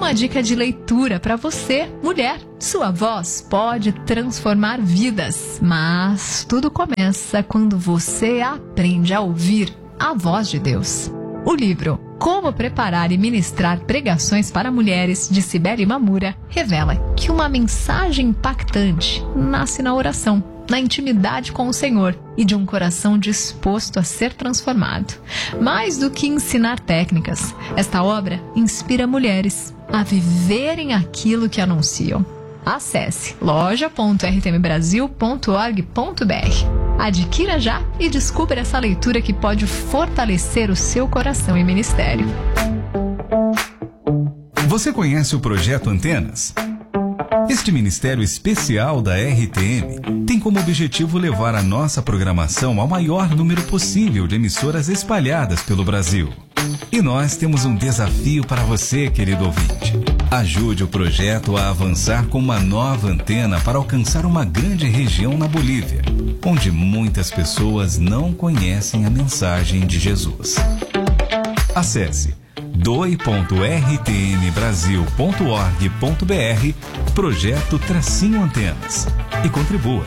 uma dica de leitura para você, mulher. Sua voz pode transformar vidas, mas tudo começa quando você aprende a ouvir a voz de Deus. O livro Como Preparar e Ministrar Pregações para Mulheres, de Cibele Mamura, revela que uma mensagem impactante nasce na oração, na intimidade com o Senhor e de um coração disposto a ser transformado. Mais do que ensinar técnicas, esta obra inspira mulheres a viverem aquilo que anunciam. Acesse loja.rtmbrasil.org.br. Adquira já e descubra essa leitura que pode fortalecer o seu coração e ministério. Você conhece o Projeto Antenas? Este ministério especial da RTM tem como objetivo levar a nossa programação ao maior número possível de emissoras espalhadas pelo Brasil. E nós temos um desafio para você, querido ouvinte. Ajude o projeto a avançar com uma nova antena para alcançar uma grande região na Bolívia, onde muitas pessoas não conhecem a mensagem de Jesus. Acesse doi.rtmbrasil.org.br Projeto-Antenas e contribua.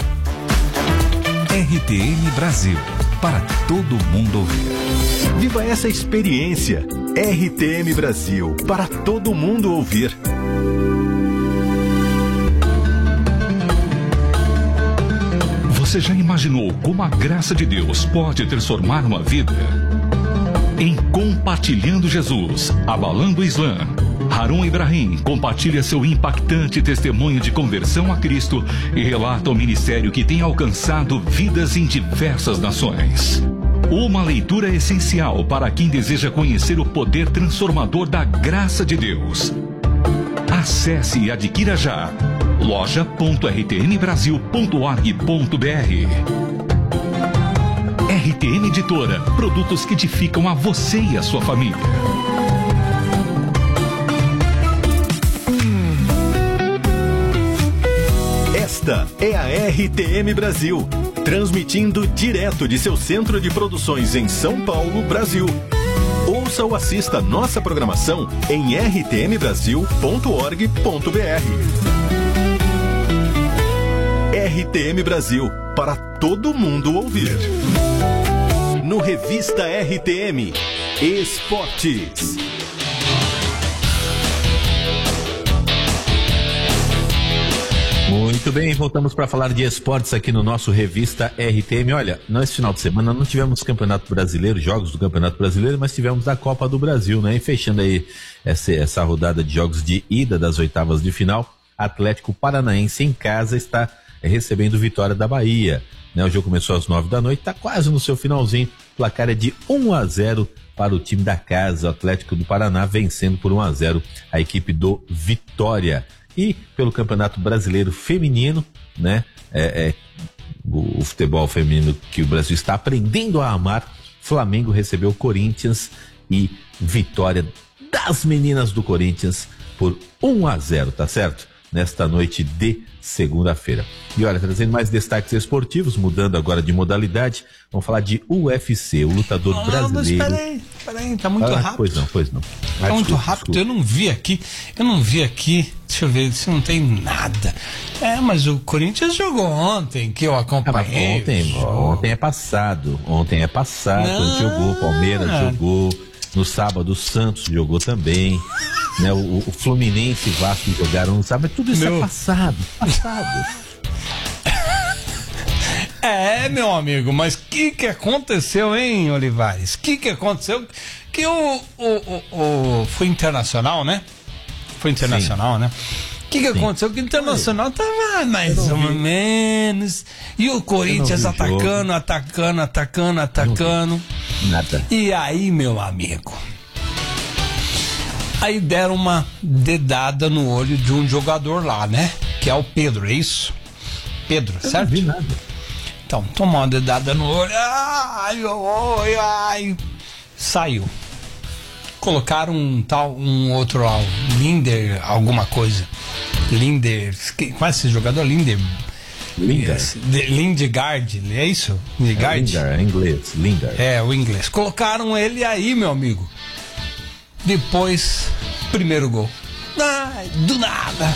RTM Brasil, para todo mundo ouvir. Viva essa experiência. RTM Brasil, para todo mundo ouvir. Você já imaginou como a graça de Deus pode transformar uma vida? Em Compartilhando Jesus, Abalando o Islã, Harun Ibrahim compartilha seu impactante testemunho de conversão a Cristo e relata o ministério que tem alcançado vidas em diversas nações. Uma leitura essencial para quem deseja conhecer o poder transformador da graça de Deus. Acesse e adquira já loja.rtmbrasil.org.br. RTM Editora, produtos que edificam a você e a sua família. Esta é a RTM Brasil, transmitindo direto de seu centro de produções em São Paulo, Brasil. Ouça ou assista nossa programação em rtmbrasil.org.br. RTM Brasil, para todo mundo ouvir. No Revista RTM, Esportes. Muito bem, voltamos para falar de esportes aqui no nosso Revista RTM. Olha, nesse final de semana não tivemos Campeonato Brasileiro, jogos do Campeonato Brasileiro, mas tivemos a Copa do Brasil, né? E fechando aí essa rodada de jogos de ida das oitavas de final, Atlético Paranaense em casa está recebendo Vitória da Bahia, né? O jogo começou às 9 da noite, está quase no seu finalzinho, o placar é de 1-0 para o time da casa, o Atlético do Paraná vencendo por 1-0 a equipe do Vitória. E pelo Campeonato Brasileiro Feminino, né? O futebol feminino que o Brasil está aprendendo a amar, Flamengo recebeu o Corinthians e vitória das meninas do Corinthians por 1-0, tá certo? Nesta noite de segunda-feira. E olha, trazendo mais destaques esportivos, mudando agora de modalidade, vamos falar de UFC, o lutador brasileiro. Mas peraí, tá muito rápido. Pois não. Tá muito rápido, desculpa. Eu não vi aqui, deixa eu ver se não tem nada. Mas o Corinthians jogou ontem, que eu acompanhei. Ontem é passado, não. Quando jogou, Palmeiras jogou, no sábado o Santos jogou também, né? O Fluminense e Vasco jogaram no sábado, tudo isso é passado. Meu amigo, mas o que aconteceu, hein, Olivares? O que aconteceu? Que foi internacional, né? Foi internacional, né? O que aconteceu? Que o Internacional tava mais ou menos. E o Corinthians atacando. Nada. E aí, meu amigo, aí deram uma dedada no olho de um jogador lá, né? Que é o Pedro, é isso? Pedro, certo? Não vi nada. Então, tomou uma dedada no olho. Ai. Saiu. Colocaram um outro lá, Linder, alguma coisa. Linder. Qual é esse jogador? Lindegaard, é isso? Lindegaard? É inglês, Lingard. O inglês. Colocaram ele aí, meu amigo. Depois, primeiro gol. Do nada.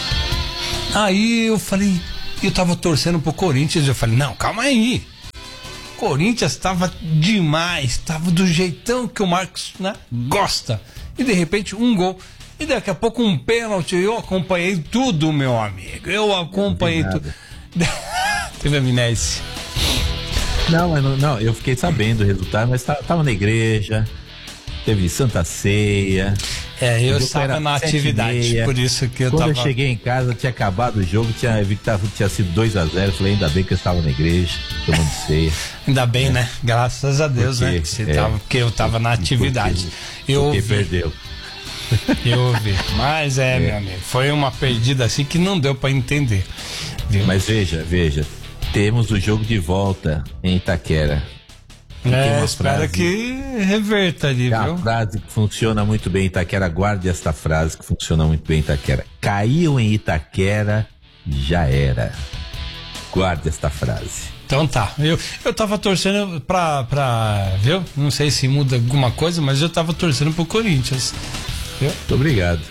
Aí eu falei, eu tava torcendo pro Corinthians, eu falei, não, calma aí. Corinthians tava demais, tava do jeitão que o Marcos, né, gosta. E de repente um gol. E daqui a pouco um pênalti. Eu acompanhei tudo, meu amigo. Eu acompanhei tudo. Teve amnésia. Não, eu fiquei sabendo o resultado, mas tava na igreja, teve Santa Ceia. Eu estava na atividade, por isso que eu Quando tava... eu cheguei em casa, tinha acabado o jogo, tinha sido 2-0, falei, ainda bem que eu estava na igreja, tomando ceia. Ainda bem, né? Graças a Deus, porque, né? Que você tava, porque eu tava na atividade. Porque perdeu. Eu ouvi. Mas meu amigo, foi uma perdida assim que não deu pra entender. Viu? Mas veja, temos o jogo de volta em Itaquera. Espero que reverta ali, viu? A frase que funciona muito bem em Itaquera, guarde esta frase que funciona muito bem em Itaquera. Caiu em Itaquera, já era. Guarde esta frase. Então tá, eu tava torcendo viu? Não sei se muda alguma coisa, mas eu tava torcendo pro Corinthians. Viu? Muito obrigado.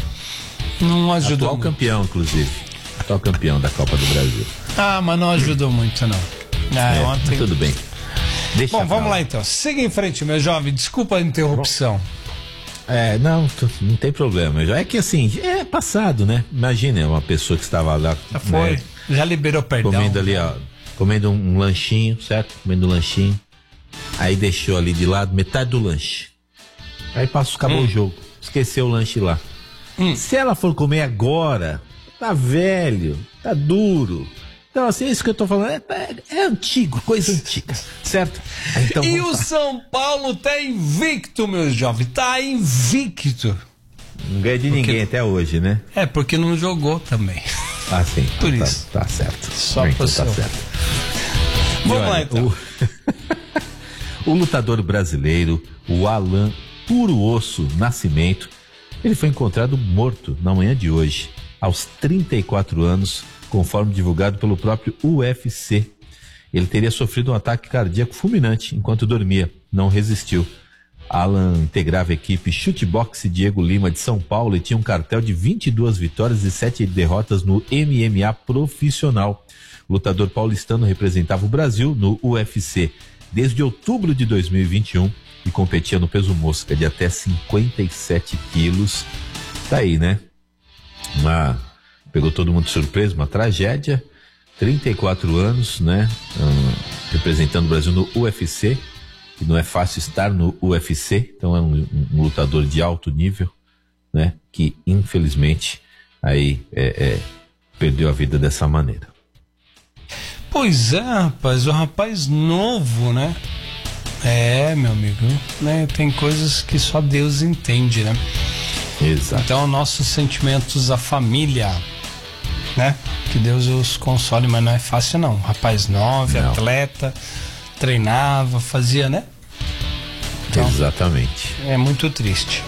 Não ajudou. Atual campeão, inclusive. Atual campeão da Copa do Brasil. Mas não ajudou muito, não. Ontem... Tudo bem. Bom, vamos lá então. Siga em frente, meu jovem. Desculpa a interrupção. Não tem problema. É que assim, é passado, né? Imagina uma pessoa que estava lá. Já foi. Né, já liberou perdão. Comendo ali, ó. Comendo um lanchinho, certo? Comendo um lanchinho. Aí deixou ali de lado metade do lanche. Aí acabou o jogo. Esqueceu o lanche lá. Se ela for comer agora, tá velho, tá duro. Então, assim, é isso que eu tô falando. É antigo, coisa antiga, certo? Então, e o São Paulo tá invicto, meu jovem. Tá invicto. Não ganha de ninguém até hoje, né? Porque não jogou também. Sim. Por isso. Tá certo. Só por tá certo. Vamos lá, então. O lutador brasileiro, o Alan Puro Osso Nascimento, ele foi encontrado morto na manhã de hoje, aos 34 anos, conforme divulgado pelo próprio UFC. Ele teria sofrido um ataque cardíaco fulminante enquanto dormia, não resistiu. Alan integrava a equipe Chuteboxe Diego Lima de São Paulo e tinha um cartel de 22 vitórias e 7 derrotas no MMA profissional. O lutador paulistano representava o Brasil no UFC desde outubro de 2021 e competia no peso mosca de até 57 quilos. Tá aí, né? Pegou todo mundo de surpresa, uma tragédia. 34 anos, né? Representando o Brasil no UFC. E não é fácil estar no UFC, então é um lutador de alto nível, né? Que infelizmente aí perdeu a vida dessa maneira. Pois é, rapaz, o rapaz novo, né? Meu amigo, né? Tem coisas que só Deus entende, né? Exato. Então, nossos sentimentos à família, né? Que Deus os console, mas não é fácil não. Rapaz novo, atleta, treinava, fazia, né? Então, exatamente. É muito triste.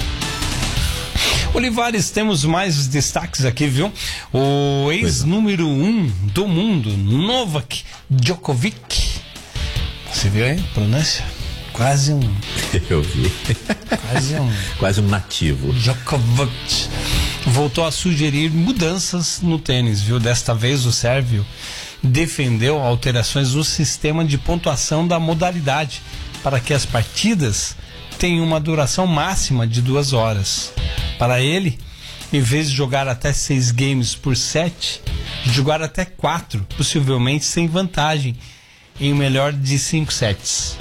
Olivares, temos mais destaques aqui, viu? O ex-número 1 do mundo, Novak Djokovic. Você viu aí a pronúncia? Quase um... Eu vi. Quase um nativo. Djokovic voltou a sugerir mudanças no tênis, viu? Desta vez o sérvio defendeu alterações no sistema de pontuação da modalidade para que as partidas tenham uma duração máxima de 2 horas. Para ele, em vez de jogar até 6 games por set, jogar até 4, possivelmente sem vantagem, em melhor de 5 sets.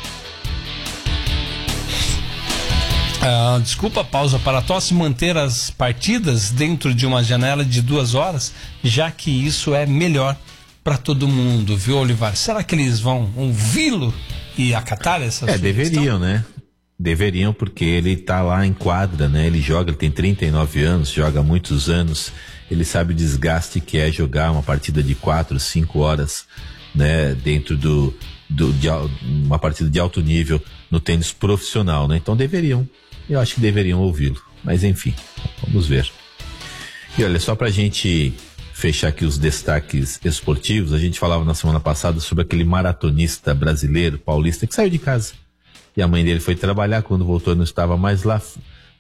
Desculpa, pausa para tosse, manter as partidas dentro de uma janela de 2 horas, já que isso é melhor para todo mundo, viu, Olivar? Será que eles vão ouvi-lo e acatar essa sugestão? Deveriam, né? Deveriam, porque ele tá lá em quadra, né? Ele joga, ele tem 39 anos, joga há muitos anos, ele sabe o desgaste que é jogar uma partida de 4, 5 horas, né? Dentro de uma partida de alto nível no tênis profissional, né? Então eu acho que deveriam ouvi-lo, mas enfim, vamos ver. E olha, só pra gente fechar aqui os destaques esportivos, a gente falava na semana passada sobre aquele maratonista brasileiro, paulista, que saiu de casa. E a mãe dele foi trabalhar, quando voltou não estava mais lá,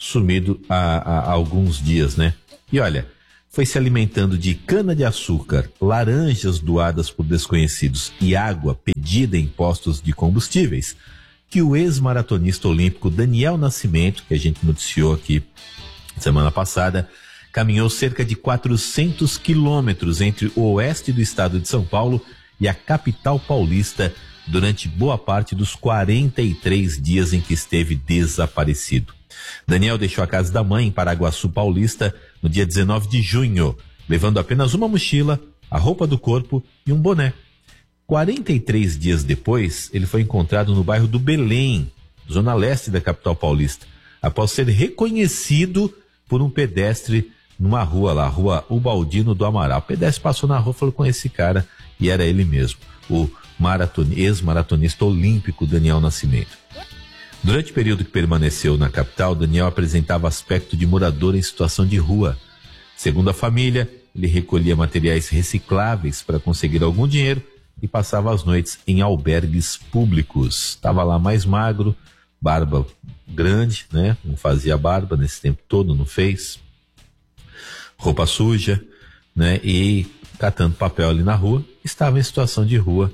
sumido há alguns dias, né? E olha, foi se alimentando de cana-de-açúcar, laranjas doadas por desconhecidos e água pedida em postos de combustíveis que o ex-maratonista olímpico Daniel Nascimento, que a gente noticiou aqui semana passada, caminhou cerca de 400 quilômetros entre o oeste do estado de São Paulo e a capital paulista durante boa parte dos 43 dias em que esteve desaparecido. Daniel deixou a casa da mãe em Paraguaçu Paulista no dia 19 de junho, levando apenas uma mochila, a roupa do corpo e um boné. 43 dias depois, ele foi encontrado no bairro do Belém, zona leste da capital paulista, após ser reconhecido por um pedestre numa rua lá, Rua Ubaldino do Amaral. O pedestre passou na rua e falou com esse cara, e era ele mesmo, o ex-maratonista olímpico Daniel Nascimento. Durante o período que permaneceu na capital, Daniel apresentava aspecto de morador em situação de rua. Segundo a família, ele recolhia materiais recicláveis para conseguir algum dinheiro e passava as noites em albergues públicos. Estava lá mais magro, barba grande, né? Não fazia barba nesse tempo todo, não fez. Roupa suja, né? E catando papel ali na rua, estava em situação de rua.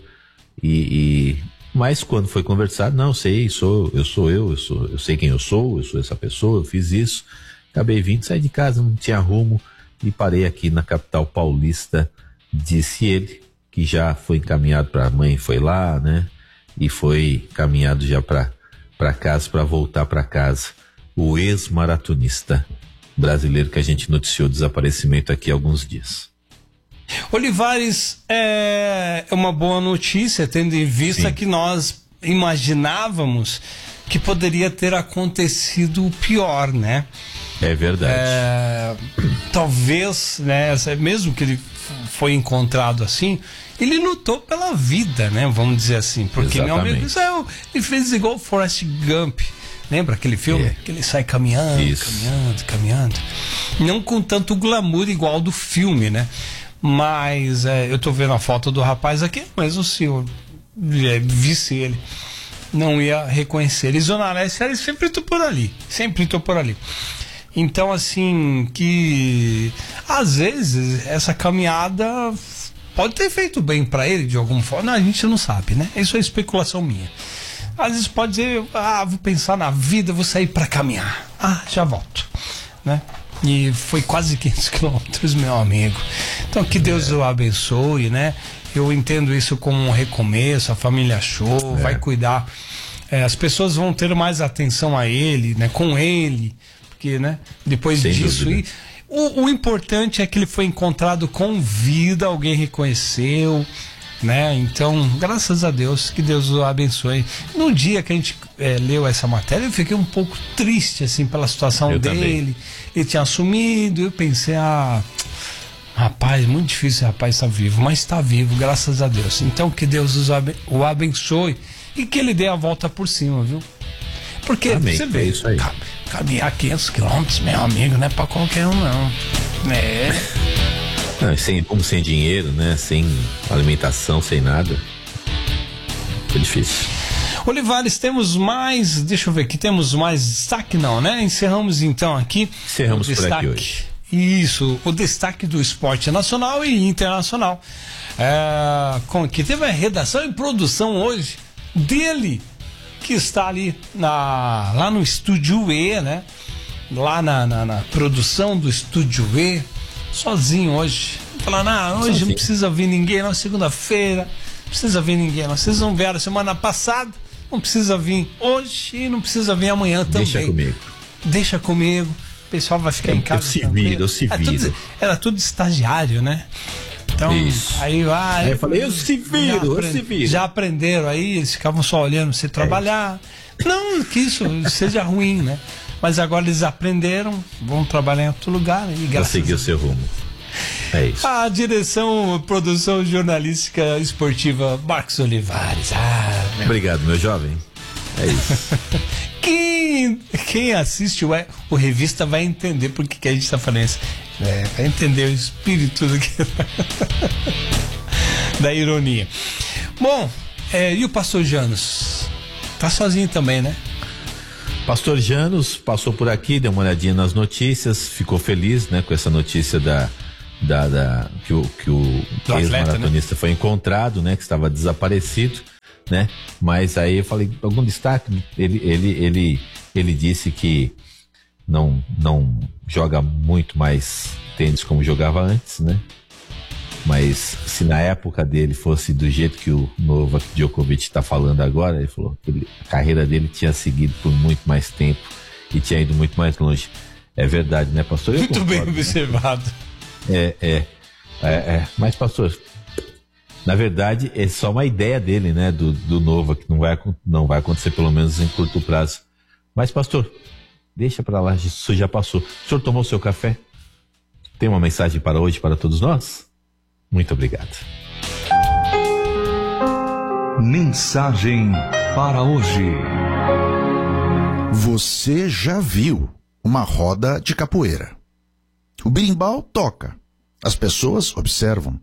Mas quando foi conversado, não sei, eu sei quem eu sou essa pessoa, eu fiz isso. Acabei vindo, saí de casa, não tinha rumo e parei aqui na capital paulista, disse ele, que já foi encaminhado para a mãe, foi lá, né? E foi encaminhado já para casa, para voltar para casa. O ex-maratonista brasileiro que a gente noticiou o desaparecimento aqui há alguns dias. Olivares, é uma boa notícia, tendo em vista que nós imaginávamos que poderia ter acontecido o pior, né? É verdade. Talvez, né, mesmo que ele foi encontrado assim, ele lutou pela vida, né? Vamos dizer assim. Porque, meu amigo, ele fez igual o Forrest Gump. Lembra aquele filme? Que ele sai caminhando. Não com tanto glamour igual do filme, né? Mas eu tô vendo a foto do rapaz aqui, mas o senhor visse ele, não ia reconhecer ele. Zona Leste, ele sempre estou por ali. Então, assim, que às vezes essa caminhada pode ter feito bem para ele de alguma forma. Não, a gente não sabe, né? Isso é especulação minha. Às vezes pode dizer, vou pensar na vida, vou sair para caminhar. Já volto, né? E foi quase 500 quilômetros, meu amigo. Então que Deus o abençoe, né? Eu entendo isso como um recomeço, a família achou, vai cuidar. As pessoas vão ter mais atenção a ele, né? Com ele, porque, né? Depois sem disso... dúvida. O importante é que ele foi encontrado com vida, alguém reconheceu, né? Então, graças a Deus, que Deus o abençoe. No dia que a gente leu essa matéria, eu fiquei um pouco triste, assim, pela situação dele. Também. Ele tinha assumido, eu pensei, rapaz, muito difícil, rapaz, estar vivo, mas está vivo, graças a Deus. Então, que Deus o abençoe e que ele dê a volta por cima, viu? Porque, amém, você vê, isso aí. Caminhar 500 quilômetros, meu amigo, não é pra qualquer um, não. Sem dinheiro, né? Sem alimentação, sem nada. Foi difícil. Olivares, temos mais, deixa eu ver aqui, temos mais destaque não, né? Encerramos então aqui. Encerramos o destaque por aqui hoje. Isso, o destaque do esporte nacional e internacional. Que teve a redação e produção hoje dele, que está ali lá no Estúdio E, né? Lá na produção do Estúdio E, sozinho hoje. Falando, hoje não precisa vir ninguém, não, segunda-feira, não precisa vir ninguém, não. Vocês não vieram semana passada, não precisa vir hoje e não precisa vir amanhã também. Deixa comigo. O pessoal vai ficar em casa. Eu se viro. Era tudo estagiário, né? Então, aí eu falei, eu se viro. Já aprenderam aí, eles ficavam só olhando você trabalhar. Não que isso seja ruim, né? Mas agora eles aprenderam, vão trabalhar em outro lugar. Pra seguir o seu rumo. É isso. A direção, produção jornalística esportiva, Marcos Olivares. Obrigado, meu jovem. É isso. Quem assiste o Revista vai entender por que a gente está falando isso. Vai entender o espírito da ironia. Bom, e o pastor Janus? Tá sozinho também, né? Pastor Janos passou por aqui, deu uma olhadinha nas notícias, ficou feliz, né, com essa notícia que o ex-maratonista, né, foi encontrado, né, que estava desaparecido, né? Mas aí eu falei, algum destaque? Ele disse que não joga muito mais tênis como jogava antes, né? Mas se na época dele fosse do jeito que o Novak Djokovic está falando agora, ele falou que a carreira dele tinha seguido por muito mais tempo e tinha ido muito mais longe. É verdade, né, pastor? Muito bem observado. Mas, pastor, na verdade é só uma ideia dele, né, do Novak, que não vai acontecer, pelo menos em curto prazo. Mas, pastor, deixa pra lá, isso já passou. O senhor tomou seu café? Tem uma mensagem para hoje, para todos nós? Muito obrigado. Mensagem para hoje. Você já viu uma roda de capoeira? O berimbau toca, as pessoas observam.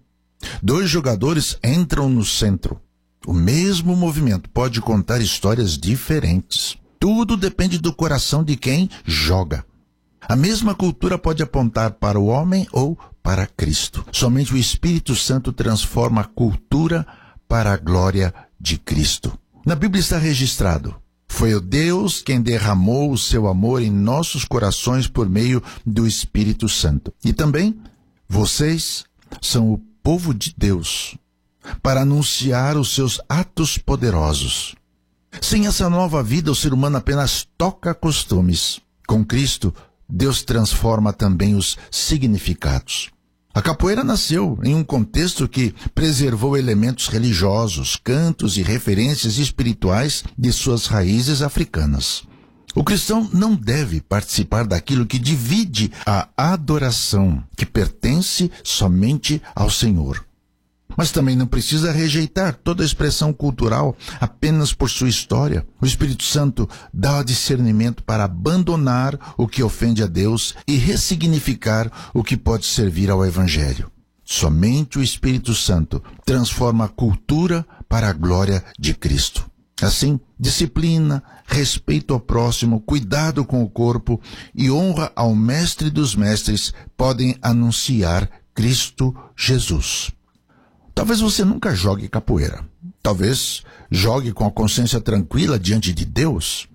2 jogadores entram no centro. O mesmo movimento pode contar histórias diferentes. Tudo depende do coração de quem joga. A mesma cultura pode apontar para o homem ou para Cristo. Somente o Espírito Santo transforma a cultura para a glória de Cristo. Na Bíblia está registrado: foi o Deus quem derramou o seu amor em nossos corações por meio do Espírito Santo. E também, vocês são o povo de Deus para anunciar os seus atos poderosos. Sem essa nova vida, o ser humano apenas toca costumes. Com Cristo, Deus transforma também os significados. A capoeira nasceu em um contexto que preservou elementos religiosos, cantos e referências espirituais de suas raízes africanas. O cristão não deve participar daquilo que divide a adoração, que pertence somente ao Senhor. Mas também não precisa rejeitar toda a expressão cultural apenas por sua história. O Espírito Santo dá o discernimento para abandonar o que ofende a Deus e ressignificar o que pode servir ao Evangelho. Somente o Espírito Santo transforma a cultura para a glória de Cristo. Assim, disciplina, respeito ao próximo, cuidado com o corpo e honra ao Mestre dos Mestres podem anunciar Cristo Jesus. Talvez você nunca jogue capoeira. Talvez jogue com a consciência tranquila diante de Deus.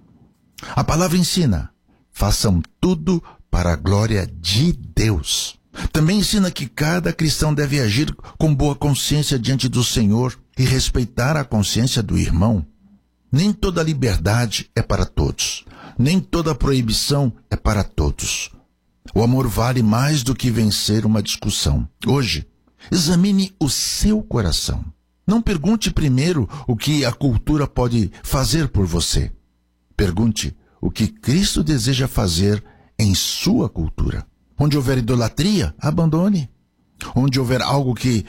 A palavra ensina: façam tudo para a glória de Deus. Também ensina que cada cristão deve agir com boa consciência diante do Senhor e respeitar a consciência do irmão. Nem toda liberdade é para todos. Nem toda proibição é para todos. O amor vale mais do que vencer uma discussão. Hoje, examine o seu coração. Não pergunte primeiro o que a cultura pode fazer por você. Pergunte o que Cristo deseja fazer em sua cultura. Onde houver idolatria, abandone. Onde houver algo que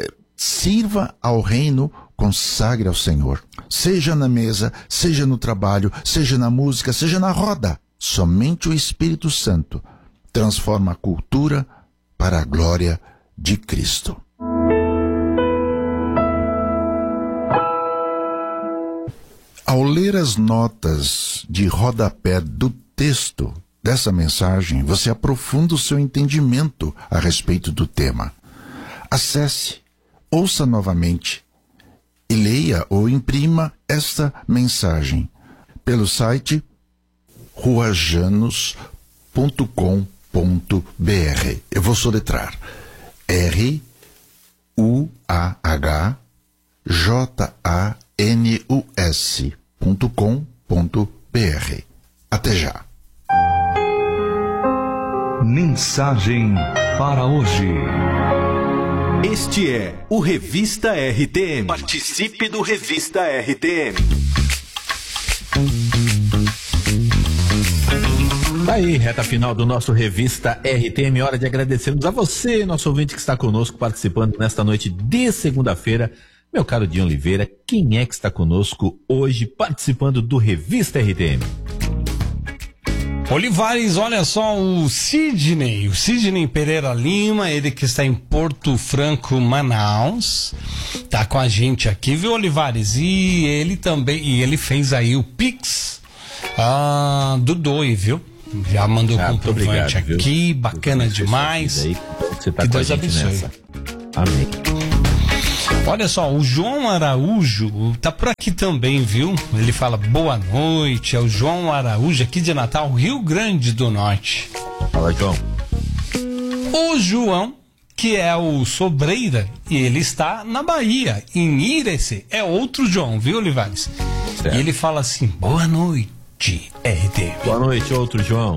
sirva ao reino, consagre ao Senhor. Seja na mesa, seja no trabalho, seja na música, seja na roda. Somente o Espírito Santo transforma a cultura para a glória de Cristo. Ao ler as notas de rodapé do texto dessa mensagem, você aprofunda o seu entendimento a respeito do tema. Acesse, ouça novamente e leia ou imprima esta mensagem pelo site ruajanos.com.br. Eu vou soletrar: ruajanus.com.br. Até já. Mensagem para hoje. Este é o Revista RTM. Participe do Revista RTM. Tá aí, reta final do nosso Revista RTM. Hora de agradecermos a você, nosso ouvinte que está conosco, participando nesta noite de segunda-feira. Meu caro Dinho Oliveira, quem é que está conosco hoje participando do Revista RTM? Olivares, olha só, o Sidney Pereira Lima, ele que está em Porto Franco, Manaus, tá com a gente aqui, viu, Olivares? E ele também, ele fez aí o Pix Do Doi, viu? Já mandou comprovante obrigado, aqui, viu? bacana demais. Aí, você tá que com Deus a gente abençoe. nessa. Amém. Olha só, o João Araújo tá por aqui também, viu? Ele fala boa noite, é o João Araújo aqui de Natal, Rio Grande do Norte. Fala, João. O João, que é o Sobreira, e ele está na Bahia, em Irecê. É outro João, viu, Olivares? Certo. E ele fala assim, boa noite, RT. Boa noite, outro João.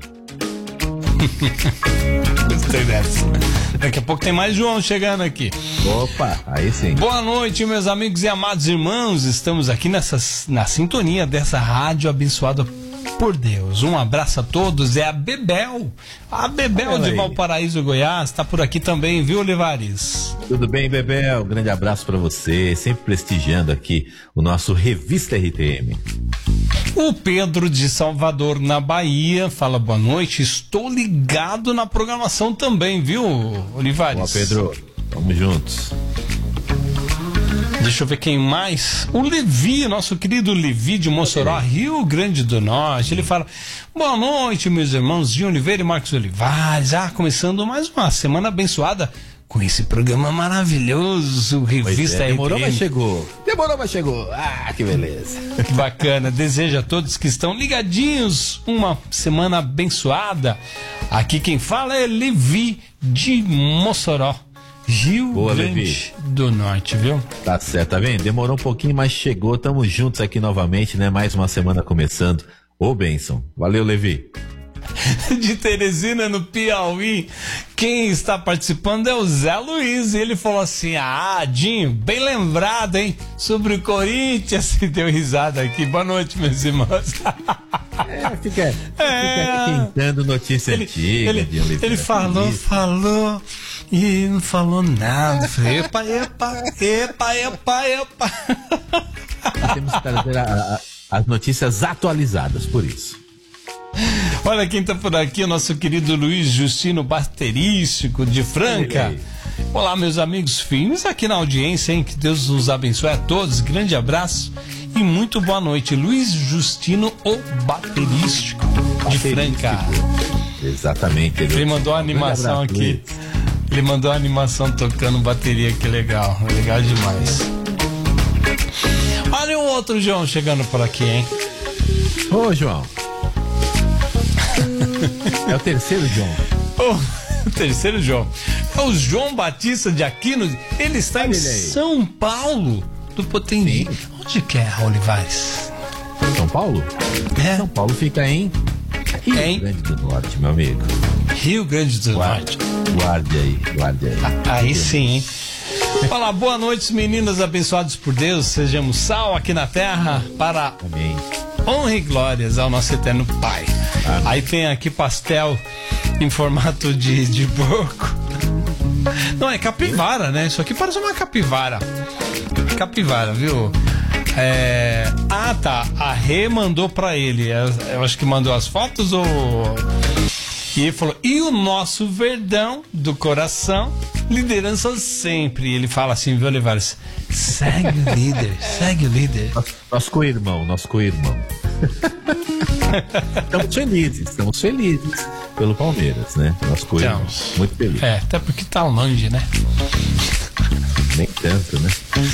Gostei dessa. Daqui a pouco tem mais João chegando aqui. Opa, aí sim. Boa noite, meus amigos e amados irmãos. Estamos aqui na sintonia dessa rádio abençoada por Deus. Um abraço a todos. É a Bebel. A Bebel Olha de aí. Valparaíso, Goiás. Está por aqui também, viu, Olivares? Tudo bem, Bebel? Um grande abraço pra você, sempre prestigiando aqui o nosso Revista RTM. O Pedro de Salvador, na Bahia, fala boa noite. Estou ligado na programação também, viu, Olivares? Boa, Pedro. Vamos juntos. Deixa eu ver quem mais. O Levi, nosso querido Levi de Mossoró, Rio Grande do Norte. Ele fala, boa noite, meus irmãos Dinho Oliveira e Marcos Olivares. Começando mais uma semana abençoada com esse programa maravilhoso, Revista demorou, RTM. mas chegou. Demorou, mas chegou. Que beleza. Que bacana. Desejo a todos que estão ligadinhos uma semana abençoada. Aqui quem fala é Levi de Mossoró, Rio Boa, Grande Levi. do Norte, viu? Tá certo, tá vendo? Demorou um pouquinho, mas chegou. Tamo juntos aqui novamente, né? Mais uma semana começando. Ô, bênção. Valeu, Levi. De Teresina, no Piauí, quem está participando é o Zé Luiz. E ele falou assim: Dinho, bem lembrado, hein? Sobre o Corinthians. E deu risada aqui. Boa noite, meus irmãos. Fica tentando notícia antiga. Ele falou e não falou nada. Falei, epa. Temos que trazer as notícias atualizadas, por isso. Olha quem tá por aqui, o nosso querido Luiz Justino, baterístico de Franca. Olá, meus amigos firmes aqui na audiência, hein? Que Deus nos abençoe a todos. Grande abraço e muito boa noite. Luiz Justino, o baterístico de Franca. Exatamente. Ele mandou a animação aqui. Ele mandou a animação tocando bateria, que legal. Legal demais. Olha o outro João chegando por aqui, hein? Ô, João. É o terceiro João. O terceiro João. É o João Batista de Aquino. Ele está em São Paulo do Potengi. Onde que é, Olivares? São Paulo? É. São Paulo fica em Rio Grande do Norte, meu amigo. Rio Grande do Norte. Guarde aí. Aí sim, hein? Olá, boa noite, meninas abençoadas por Deus. Sejamos sal aqui na terra para Amém. honra e glórias ao nosso eterno Pai. Amém. Aí tem aqui pastel em formato de porco. Não, é capivara, né? Isso aqui parece uma capivara. Capivara, viu? Tá. A Rê mandou pra ele. Eu acho que mandou as fotos ou... E ele falou, e o nosso Verdão do coração, liderança sempre. E ele fala assim, viu, Olivares? Segue o líder. Nosso co-irmão. Estamos felizes pelo Palmeiras, né? Nosso co-irmão. Muito feliz. Até porque tá longe, né? Nem tanto, né?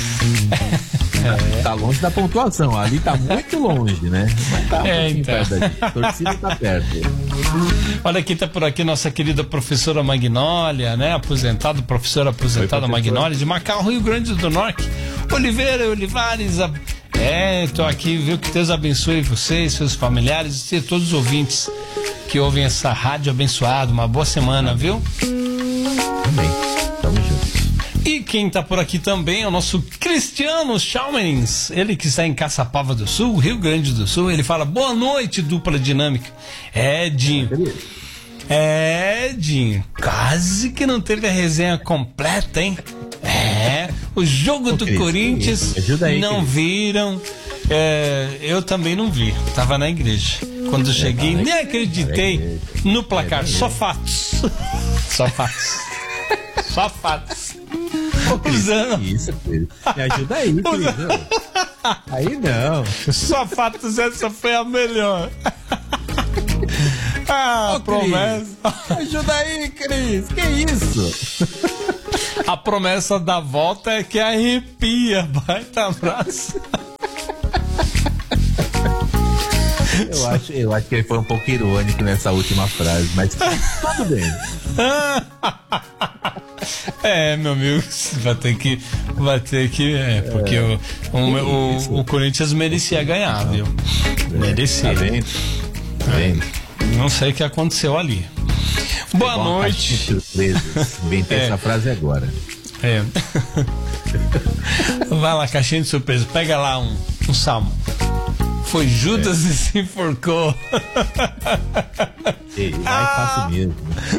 Tá longe da pontuação. Ali tá muito longe, né? Mas tá um pouquinho perto da gente. A torcida tá perto. Olha quem tá por aqui, nossa querida professora Magnólia, né? Professora aposentada Magnólia, de Macau, Rio Grande do Norte. Olivares. Tô aqui, viu? Que Deus abençoe vocês, seus familiares e todos os ouvintes que ouvem essa rádio abençoada. Uma boa semana, viu? Amém. Tamo junto. E quem tá por aqui também é o nosso Cristiano Chalmers, ele que está em Caçapava do Sul, Rio Grande do Sul. Ele fala, boa noite, dupla dinâmica. Dinho, quase que não teve a resenha completa, hein? O jogo do Corinthians não viram. Eu também não vi, tava na igreja. Quando eu cheguei, nem acreditei no placar. Só fatos. Isso, filho. Me ajuda aí, querido. Aí não. Só fatos, essa foi a melhor. Ô, promessa. Cris, ajuda aí, Cris. Que isso? A promessa da volta é que arrepia. Baita abraço. Eu acho que ele foi um pouco irônico nessa última frase, mas tudo bem. Meu amigo, vai ter que, porque o Corinthians merecia ganhar, viu? Merecia. Tá vendo? Não sei o que aconteceu ali. Boa noite. Inventei essa frase agora. Vai lá, caixinha de surpresa. Pega lá um salmo. Foi Judas e se enforcou. Vai fácil mesmo.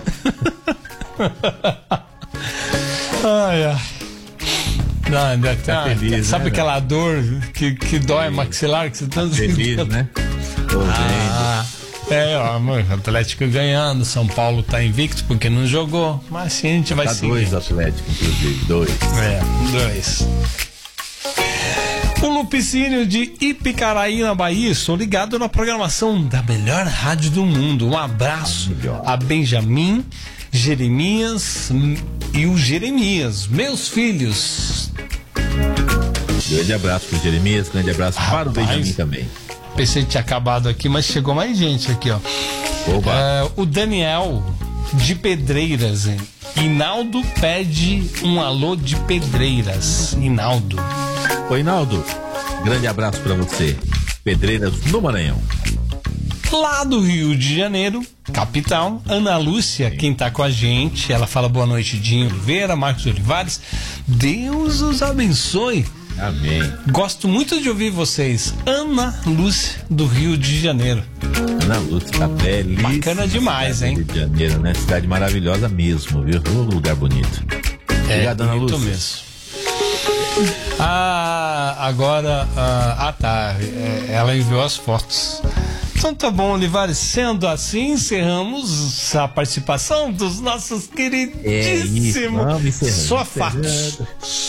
Ai. Não, tá feliz, sabe, né, aquela dor que dói maxilar que você tá feliz, né? Tô vendo. Amor, Atlético ganhando, São Paulo tá invicto porque não jogou, mas sim, a gente vai seguir. 2 Atlético, inclusive, 2. 2. O Lupicínio de Ipicaraí, na Bahia. Estou ligado na programação da melhor rádio do mundo. Um abraço a Benjamin, Jeremias e o Jeremias, meus filhos. Grande abraço pro Jeremias, grande abraço para o Benjamin também. Pensei que tinha acabado aqui, mas chegou mais gente aqui, ó. O Daniel de Pedreiras, hein? Inaldo pede um alô de Pedreiras. Inaldo. Oi, Inaldo. Grande abraço pra você. Pedreiras no Maranhão. Lá do Rio de Janeiro, capital, Ana Lúcia, quem tá com a gente, ela fala boa noite, Dinho Oliveira, Marcos Olivares. Deus os abençoe. Amém. Gosto muito de ouvir vocês. Ana Lúcia, do Rio de Janeiro. Ana Lúcia, tá belíssima. Bacana demais, hein? Rio de Janeiro, né? Cidade maravilhosa mesmo, viu? Um lugar bonito. Obrigado, Ana Lúcia. Mesmo. Agora. Ela enviou as fotos. Então tá bom, Olivares. Sendo assim, encerramos a participação dos nossos queridíssimos. Só fatos.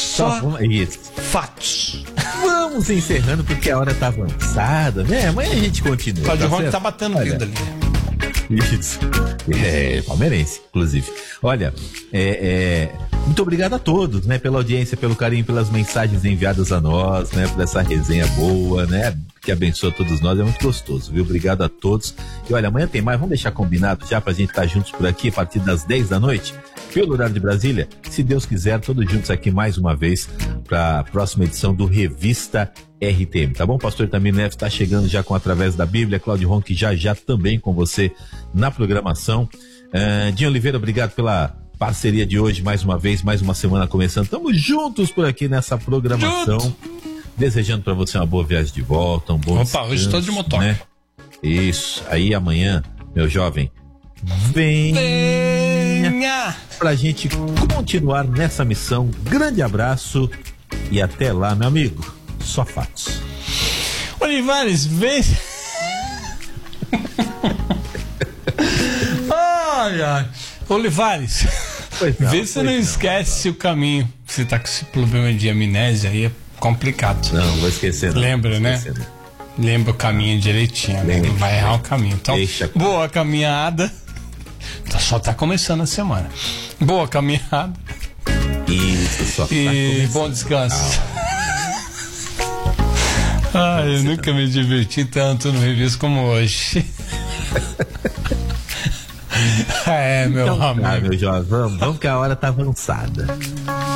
Fatos. Vamos encerrando porque a hora tá avançada, né? Amanhã a gente continua. Cláudio Roque tá batendo vida ali. Isso. Palmeirense, inclusive. Olha, muito obrigado a todos, né? Pela audiência, pelo carinho, pelas mensagens enviadas a nós, né? Por essa resenha boa, né? Que abençoa todos nós, é muito gostoso, viu? Obrigado a todos. E olha, amanhã tem mais, vamos deixar combinado já pra gente estar juntos por aqui a partir das 10 da noite, pelo horário de Brasília. Se Deus quiser, todos juntos aqui mais uma vez pra próxima edição do Revista RTM, tá bom? Pastor Tamir Neves está chegando já com Através da Bíblia, Cláudio Ronque já também com você na programação. Dinho Oliveira, obrigado pela parceria de hoje, mais uma vez, mais uma semana começando. Estamos juntos por aqui nessa programação. Desejando para você uma boa viagem de volta, um bom descanso, hoje estou de motoca. Né? Isso, aí amanhã, meu jovem, venha pra gente continuar nessa missão. Grande abraço e até lá, meu amigo. Só fatos. Olivares, vem. Ai. Olivares, vê se não esquece o caminho. Você tá com esse problema de amnésia aí, é complicado. Não vou esquecer não. Lembra, né? Lembra o caminho direitinho, né? Não vai errar o caminho. Então, boa caminhada. Só tá começando a semana. Boa caminhada. Isso, só tá começando. Bom descanso. Eu nunca me diverti tanto no revista como hoje. Meu amigo. Meu jovem, vamos que a hora tá avançada.